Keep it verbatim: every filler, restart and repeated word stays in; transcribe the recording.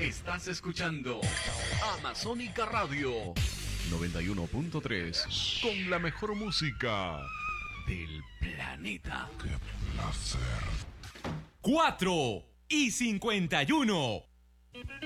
Estás escuchando Amazónica Radio noventa y uno punto tres con la mejor música del planeta. ¡Qué placer! cuatro y cincuenta y uno.